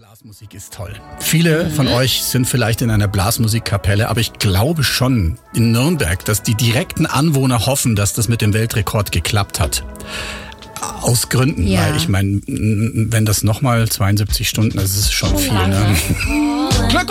Blasmusik ist toll. Viele von euch sind vielleicht in einer Blasmusikkapelle, aber ich glaube schon in Nürnberg, dass die direkten Anwohner hoffen, dass das mit dem Weltrekord geklappt hat. Aus Gründen, weil ich meine, wenn das nochmal 72 Stunden ist, ist es schon viel. Ne?